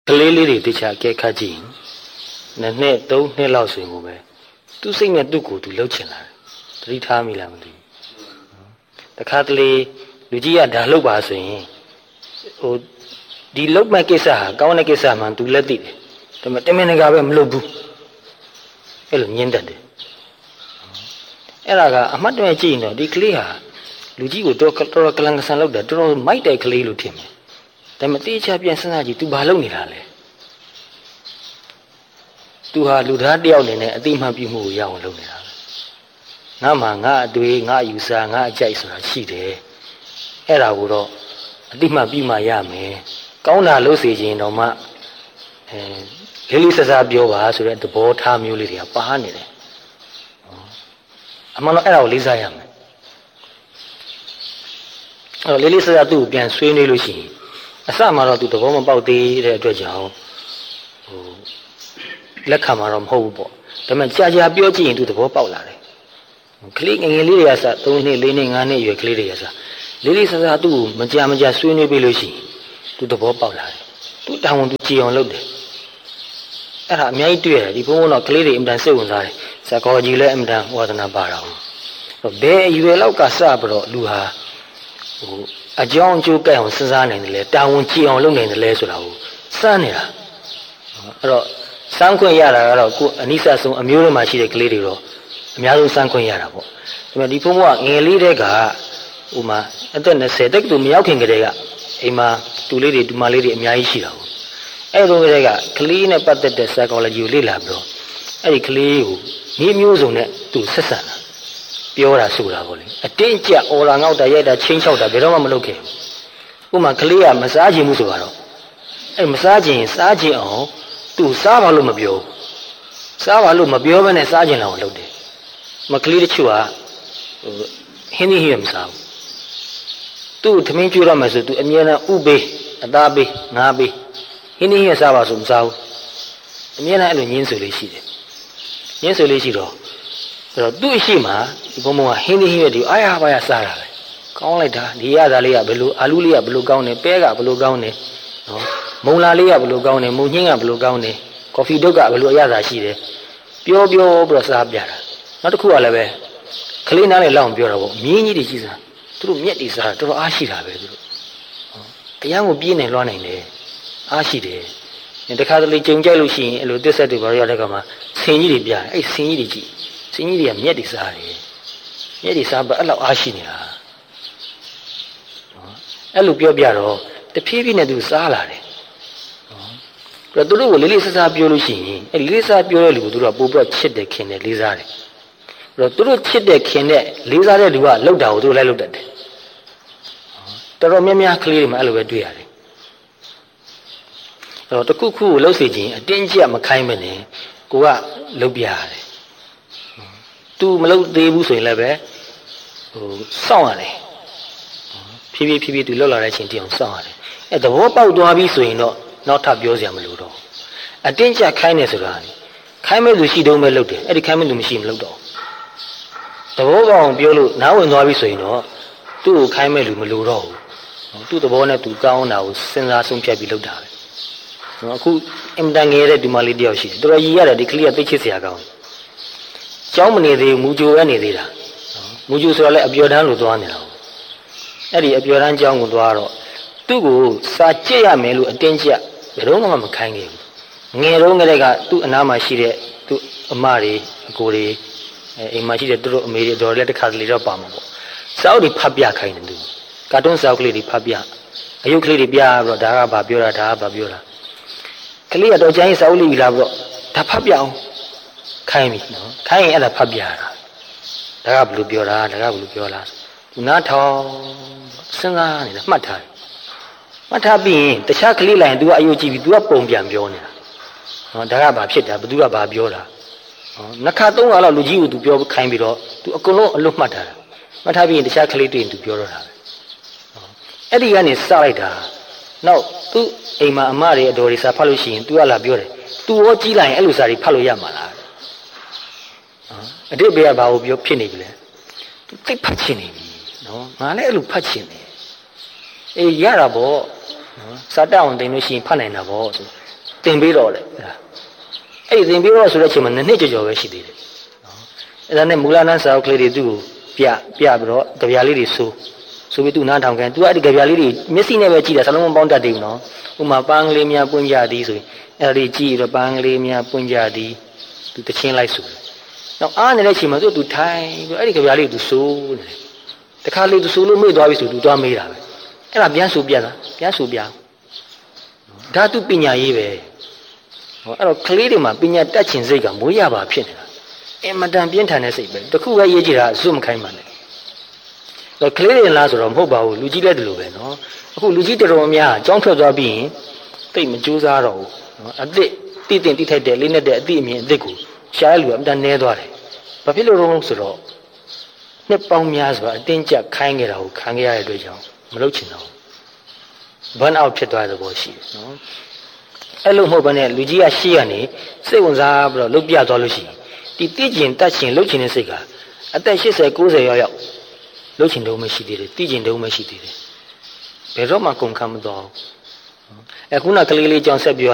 ကလေးလေးတွေတခြားကဲခတ်ကြည့်နှစ်နှစ်သုံးနှစ်လောက်ဆိုရင်ကိုပဲသူ့စိတ်နဲ့သူ့ကိုယ်သူလှုပ်ချင်လာတယ်သတိထားမိလားမသိဘူးတခါတလေလူကြီးကဒါလှုပ်ပါဆိုရင်ဟိုဒီလှုပ်မဲ့ကိစ္စဟာကောင်းတဲ့ကိစ္စမှန်သူလက်သိတယ်ဒါပေမဲ့တမင်တကာပဲမလှုပ်ဘူးအဲ့လိုညင်းတတ်တယ်အဲ့ဒါကအမှတ်တမဲ့ကြည့်ရင်တော့ဒီကလေးဟာလူကြီးကိုတော်ကလန်ကဆန်လောက်တာတော်တော်မိုက်တဲ့ကလေးလို့ထင်တယ်ဒါပေမဲ့တေးချပြန်စဉ်းစားကြည့် तू ဘာလုပ်နေတာလဲ तू ဟာလူသားတယောက်အနေနဲ့အတိမတ်ပြုမှုကိုရအောင်လုပ်နေတာငါမှငါအတွေ့ငါအယူဆငါအကြိုက်ဆိုတာရှိတယ်အဲ့ဒါကိုတော့အတိမတ်ပြုမှရမယ်ကောင်းတာလို့စေခြင်းတော့မှလေးလေးစားစားပြောပါဆိုတဲ့သဘောထားမျိုးလေးတွေကပါနေတယ်အမှန်တော့အဲ့ဒါကိုလေးစားရမယ်အဲ့တော့လေးလေးစားစားသူ့ကိုပြန်ဆွေးနွေးလို့ရှိရင်အစမှာတော့သူသဘောမပေါက်သေးတဲ့အတွက်ကြောင့်လက်ခံမှာတော့မဟုတ်ဘူးပေါ့ဒါပေမဲ့ကြာကြာပြောကြည့်ရင်သူသဘောပေါက်လာတယ်ကလေးငယ်ငယ်လေးတွေကစ3နှစ်4နှစ်5နှစ်အရွယ်ကလေးတွေကစလေးလေးစားစားသူ့ကိုမကြာဆွေးနွေးပေးလို့ရှိရင်သူသဘောပေါက်လာတယ်သူတောင်းဝန်သူကြည်အောင်လုပ်တယ်အဲ့ဒါအများကြီးတွေ့ရတယ်ဒီဘုံဘုံတော့ကလေးတွေအင်တန်စိတ်ဝင်စားတယ်ဇာကောကြီးလည်းအင်တန်ဝါသနာပါတာဟုတ်ဘယ်အရွယ်လောက်ကစပြီးတော့လူဟာအကြောင်းအကျိုးကိုက်အောင်စဉ်းစားနိုင်တယ်လေတာဝန်ကြည်အောင်လုပ်နိုင်တယ်လေဆိုတာကိုစမ်းနေတာအဲ့တော့စမ်းခွင့်ရတာကတော့ကိုအနိစ္စဆုံးအမျိုးတွေမှာရှိတဲ့ကလေးတွေတော့အများဆုံးစမ်းခွင့်ရတာပေါ့ဒါပေမဲ့ဒီဘုံဘုံကငယ်လေးတဲ့ကဥမာအသက်20တက်ကတူမရောက်ခင်ကတည်းကအိမ်မှာတူလေးတွေတူမလေးတွေအများကြီးရှိတာပေါ့အဲ့လိုကတည်းကကလေးနဲ့ပတ်သက်တဲ့ psychology ကိုလေ့လာပြီးတော့အဲ့ဒီကလေးကိုဒီမျိုးစုံနဲ့သူဆက်ဆံတာပြောတာဆိုတာပေါ့လေအတင်းကြပ်အော်လာငေါက်တာရိုက်တာချင်းချောက်တာဘယ်တော့မှမလုပ်ခဲ့ဘူးဥပမာကလေးကမစားခြင်းမှုဆိုတော့အဲ့မစားခြင်းစားခြင်းအောင်သူစားပါလို့မပြောစားပါလို့မပြောဘဲနဲ့စားခြင်းလောက်လုပ်တယ်မကလေးတချို့ကဟင်းသီးဟင်းမစားဘူးသူ့သမင်းကျွေးရမယ်ဆိုသူအမြဲတမ်းဥပေးအသားပေးငါးပေးဟင်းသီးဟင်းစားပါဆိုမစားဘူးအမြဲတမ်းအဲ့လိုညင်းဆိုလေးရှိတယ်ညင်းဆိုလေးရှိတော့အဲ့တော့သူ့အရှိမဒီဘုံဘုံကဟင်းသီးဟင်းရွက်ဒီအားရပါရစားတာပဲကောင်းလိုက်တာဒီရသားလေးကဘယ်လိုအာလူးလေးကဘယ်လိုကောင်းတယ်ပဲကဘယ်လိုကောင်းတယ်နော်မုံလာလေးကဘယ်လိုကောင်းတယ်မုံညင်းကဘယ်လိုကောင်းတယ်ကော်ဖီတုတ်ကဘယ်လိုအရသာရှိတယ်ပြောပြီးတော့စားပြတာနောက်တစ်ခုကလည်းပဲကလေးနားလေးလောက်အောင်ပြောတာပေါ့မြင်းကြီးတွေရှိစားသူတို့မြက်တွေစားတာတော်တော်အားရှိတာပဲသူတို့တရားကိုပြင်းနေလွှမ်းနိုင်တယ်အားရှိတယ်တခါတလေကြုံကြိုက်လို့ရှိရင်အဲ့လိုတစ်ဆက်တွေဘာလို့ရတဲ့ကမှာဆင်ကြီးတွေပြတယ်အဲ့ဆင်ကြီးတွေကြည့်ဆင်ကြီးတွေကမြက်တွေစားတယ်မြက်တွေစားပါအဲ့လောက်အားရှိနေတာအဲ့လိုပြောပြတော့တဖြည်းဖြည်းနဲ့သူစားလာတယ်ပြီးတော့သူတို့ကိုလေးလေးစားစားပြောလို့ရှိရင်အဲ့လေးစားပြောတဲ့လူကိုသူတို့ကပို့ပြီးချစ်တယ်ခင်တယ်လေးစားတယ်ပြီးတော့သူတို့ချစ်တဲ့ခင်တဲ့လေးစားတဲ့လူကလောက်တာကိုသူတို့လည်းလောက်တတ်တယ်တော်တော်များများကလေးတွေမှာအဲ့လိုပဲတွေ့ရတယ်အဲ့တော့တခုခုကိုလှုပ်စေခြင်းအတင်းကျပ်မခိုင်းမနဲ့ကိုကလှုပ်ပြရတယ်သူမလှုပ်သေးဘူးဆိုရင်လည်းပဲစောင့်ရတယ်ဖြည်းဖြည်းသူလှုပ်လာတဲ့အချိန်တည်းအောင်စောင့်ရတယ်အဲ့သဘောပေါက်သွားပြီဆိုရင်တော့နောက်ထပ်ပြောစရာမလိုတော့အတင်းကျပ်ခိုင်းနေဆိုတာခိုင်းမဲ့သူရှိတုံးပဲလှုပ်တယ်အဲ့ဒီခိုင်းမဲ့သူမရှိမလှုပ်တော့သဘောပေါက်အောင်ပြောလို့နားဝင်သွားပြီဆိုရင်တော့သူ့ကိုခိုင်းမဲ့လူမလိုတော့ဘူးသူ့သဘောနဲ့သူကောင်းတာကိုစဉ်းစားဆုံးဖြတ်ပြီးလှုပ်တာပဲအခုအင်တန်ငယ်တဲ့ဒီမလေးတယောက်ရှိတယ်တော်တော်ရည်ရတယ်ဒီကလေးကသိချစ်စရာကောင်းတယ်ကျောင်းမနေသေးဘူးမူကြိုပဲနေသေးတာမူကြိုဆိုတော့လည်းအပျော်တန်းလို့သွားနေတာအဲ့ဒီအပျော်တန်းကျောင်းကိုသွားတော့သူ့ကိုစာကြည့်ရမယ်လို့အတင်းကျပ်ဘယ်တော့မှမခိုင်းခဲ့ဘူးငယ်တော့ကလေးကသူ့အနားမှာရှိတဲ့သူ့အမတွေအကိုတွေအိမ်မှာရှိတဲ့သူတို့အမေတွေတော်လည်းတစ်ခါတလေတော့ပါမှာပေါ့စာအုပ်တွေဖတ်ပြခိုင်းတယ်သူကာတွန်းစာအုပ်ကလေးတွေဖတ်ပြအယုတ်ကလေးတွေပြပြီးတော့ဒါကဘာပြောတာဒါကဘာပြောတာကလေးကတော့ကျန်းရင်စာအုပ်လေးယူလာပြီးတော့ဒါဖတ်ပြအောင်ခိုင်းပြီနော်ခိုင်းရင်အဲ့ဒါဖတ်ပြတာဒါကဘယ်လိုပြောတာဒါကဘယ်လိုပြောလားသူနားထောင်စဉ်းစားနေတာမှတ်ထားတယ်မှတ်ထားပြီးရင်တခြားကလေးလိုက်ရင် तू ကအယုတ်ကြည့်ပြီး तू ကပုံပြန်ပြောနေတာနော်ဒါကဘာဖြစ်တာဘသူကဘာပြောတာနှစ်ခါသုံးခါလောက်လူကြီးကို तू ပြောခိုင်းပြီးတော့ तू အကုန်လုံးအလွတ်မှတ်ထားတာမှတ်ထားပြီးရင်တခြားကလေးတွေ့ရင် तू ပြောတော့တာပဲအဲ့ဒီကနေစလိုက်တာနောက်သူ့အိမ်မှာအမတွေအတော်တွေစာဖတ်လို့ရှိရင် तू ကလာပြောတယ် तू ရောကြီးလိုက်ရင်အဲ့လိုစာတွေဖတ်လို့ရမှာလားအတိတ်ဘယ်ကဘာကိုပြောဖြစ်နေပြီလဲ तू သိဖတ်ချင်နေပြီနော်ငါလည်းအဲ့လိုဖတ်ချင်တယ်အေးရတာပေါ့နော်စာတက်အောင်တင်လို့ရှိရင်ဖတ်နိုင်တာပေါ့ဆိုတင်ပေးတော့လေအဲ့ဒီတင်ပေးတော့ဆိုတဲ့အချိန်မှာနှစ်ကြော်ပဲရှိသေးတယ်နော်အဲ့ဒါနဲ့မူလနာစာအုပ်ကလေးတွေသူ့ကိုပြပြီးတော့ကြပြလေးတွေဆိုပြီးသူ့နားထောင်ခံသူကအဲ့ဒီကြပြလေးတွေမျက်စိနဲ့ပဲကြည့်တာစလုံးမပေါင်းတတ်တယ်နော်ဥမာပန်းကလေးများပွင့်ကြသည်ဆိုရင်အဲ့ဒီကြည့်တော့ပန်းကလေးများပွင့်ကြသည်သူတချင်းလိုက်ဆိုတယ်နောက်အားနေတဲ့အချိန်မှာသူထိုင်ပြီးအဲ့ဒီကြပြလေးကိုသူဆိုနေတယ်တခါလေသူဆိုလို့မေ့သွားပြီဆိုသူသွားမေးတာပဲအဲ့ဒါပြန်ဆိုပြတာပြန်ဆိုပြဒါသူပညာရေးပဲဟောအဲ့တော့ကလေးတွေမှာပညာတတ်ချင်စိတ်ကမွေးရပါဖြစ်နေတာအင်မတန်ပြင်းထန်တဲ့စိတ်ပဲတခုပဲရေးကြည့်တာအစွတ်မခိုင်းပါနဲ့တော့ကလေးတွေလားဆိုတော့မဟုတ်ပါဘူးလူကြီးလည်းဒီလိုပဲနော်အခုလူကြီးတော်တော်များအကြောင်းထွက်သွားပြီးရင်သိမကြိုးစားတော့ဘူးနော်အစ်တိတင်တိထိုက်တဲ့လေးနဲ့တဲ့အစ်အမြင်အစ်ကိုရှားလူကအမှန်တန်နဲသွားတယ်ဘာဖြစ်လို့လဲဆိုတော့နှစ်ပေါင်းများစွာအတင်းကျပ်ခိုင်းခဲ့တာကိုခံခဲ့ရတဲ့အတွက်ကြောင့်မလုပ်ချင်တော့ဘန်အောက်ဖြစ်သွားတဲ့ဘောရှိတယ်နော်အဲ့လိုမဟုတ်ဘဲနဲ့လူကြီးကရှေ့ကနေစိတ်ဝင်စားပြီးတော့လုတ်ပြသွားလို့ရှိရင်ဒီတိကျင်တတ်ချင်လုတ်ချင်တဲ့စိတ်ကအသက်80 90ရောက်လုတ်ချင်တော့မရှိသေးတယ်တိကျင်တော့မရှိသေးတယ်ဘယ်တော့မှကုန်ခံမတော့အခုနကလေးလေးကြောင့်ဆက်ပြော